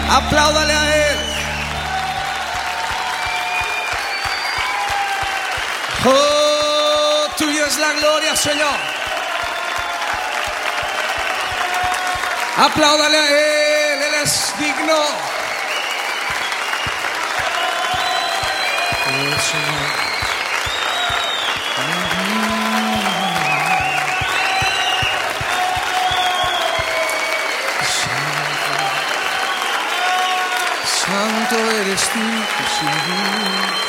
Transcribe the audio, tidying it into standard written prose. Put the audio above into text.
Apláudale a Él. Oh, tuya es la gloria, Señor. Apláudale a Él, Él es digno. Oh, Señor. Santo eres tú, Señor.